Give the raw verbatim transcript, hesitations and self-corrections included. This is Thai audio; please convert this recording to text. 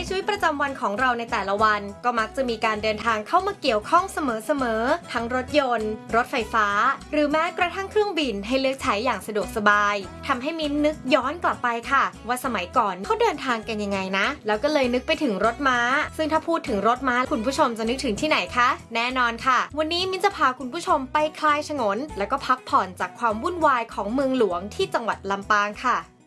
ชีวิตประจำวันของเราในแต่ละวันก็มักจะมีการเดินทางเข้ามาเกี่ยวข้องเสมอๆทั้งรถยนต์รถไฟฟ้าหรือแม้กระทั่งเครื่องบินให้เลือกใช้อย่างสะดวกสบายทำให้มิ้นนึกย้อนกลับไปค่ะว่าสมัยก่อนเขาเดินทางกันยังไงนะแล้วก็เลยนึกไปถึงรถม้าซึ่งถ้าพูดถึงรถม้าคุณผู้ชมจะนึกถึงที่ไหนคะแน่นอนค่ะวันนี้มิ้นจะพาคุณผู้ชมไปคลายฉงนแล้วก็พักผ่อนจากความวุ่นวายของเมืองหลวงที่จังหวัดลำปางค่ะ